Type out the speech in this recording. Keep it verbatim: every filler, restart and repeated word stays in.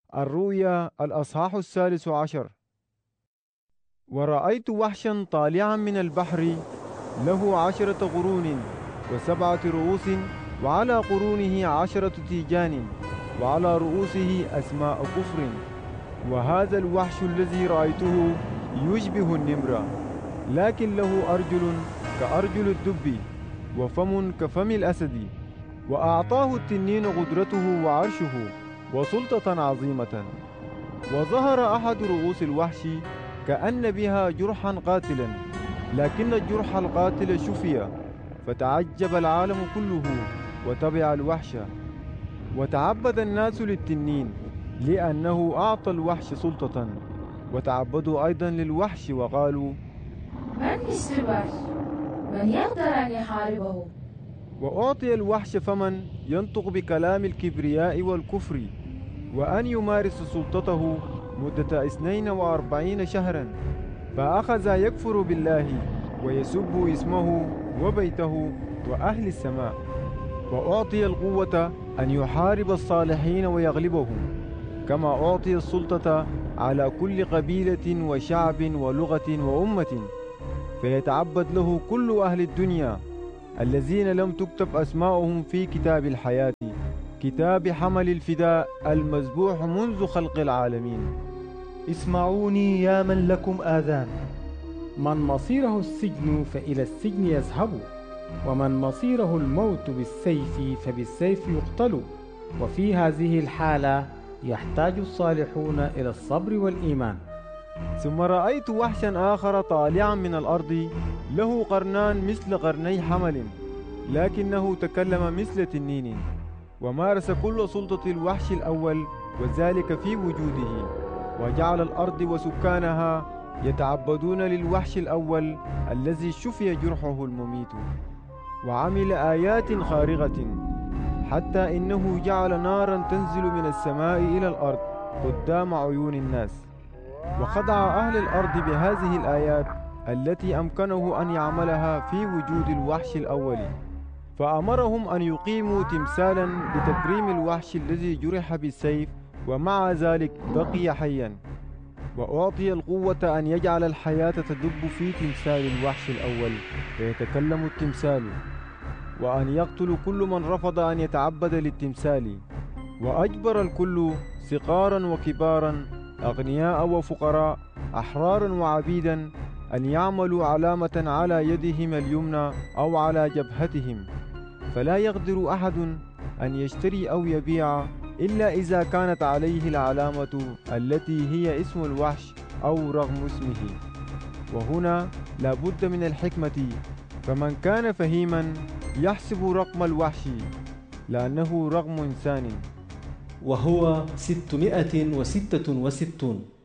الرؤيا الأصحاح الثالث عشر. ورأيت وحشا طالعا من البحر، له عشرة قرون وسبعة رؤوس، وعلى قرونه عشرة تيجان، وعلى رؤوسه أسماء كفر. وهذا الوحش الذي رأيته يشبه النمر، لكن له أرجل كأرجل الدب، وفم كفم الأسد. وأعطاه التنين قدرته وعرشه وسلطة عظيمة. وظهر أحد رؤوس الوحش كأن بها جرحا قاتلا، لكن الجرح القاتل شفي، فتعجب العالم كله وتبع الوحش. وتعبد الناس للتنين لأنه أعطى الوحش سلطة، وتعبدوا أيضا للوحش وقالوا: من مثل الوحش؟ من يقدر أن يحاربه؟ وأعطي الوحش فمن ينطق بكلام الكبرياء والكفر، وأن يمارس سلطته مدة اثنين وأربعين شهرا. فأخذ يكفر بالله ويسب اسمه وبيته وأهل السماء. وأعطي القوة أن يحارب الصالحين ويغلبهم، كما أعطي السلطة على كل قبيلة وشعب ولغة وأمة. فيتعبد له كل أهل الدنيا الذين لم تكتب أسماؤهم في كتاب الحياة، كتاب حمل الفداء المذبوح منذ خلق العالمين. اسمعوني يا من لكم آذان. من مصيره السجن فإلى السجن يذهب، ومن مصيره الموت بالسيف فبالسيف يقتل. وفي هذه الحالة يحتاج الصالحون إلى الصبر والإيمان. ثم رأيت وحشا آخر طالعا من الأرض، له قرنان مثل قرني حمل، لكنه تكلم مثل تنين. ومارس كل سلطة الوحش الأول، وذلك في وجوده. وجعل الأرض وسكانها يتعبدون للوحش الأول الذي شفي جرحه المميت. وعمل آيات خارقة، حتى إنه جعل نارا تنزل من السماء إلى الأرض قدام عيون الناس. وخدع أهل الأرض بهذه الآيات التي أمكنه أن يعملها في وجود الوحش الأول. فأمرهم أن يقيموا تمثالا لتكريم الوحش الذي جرح بالسيف، ومع ذلك بقي حيا. وأعطي القوة أن يجعل الحياة تدب في تمثال الوحش الأول فيتكلم التمثال، وأن يقتل كل من رفض أن يتعبد للتمثال. وأجبر الكل صغارا وكبارا، أغنياء وفقراء، أحرارا وعبيدا، أن يعملوا علامة على يدهم اليمنى أو على جبهتهم. فلا يقدر أحد أن يشتري أو يبيع إلا إذا كانت عليه العلامة التي هي اسم الوحش أو رغم اسمه. وهنا لا بد من الحكمة، فمن كان فهيما يحسب رقم الوحش لأنه رقم إنسان. وهو ستمائة وستة وستون.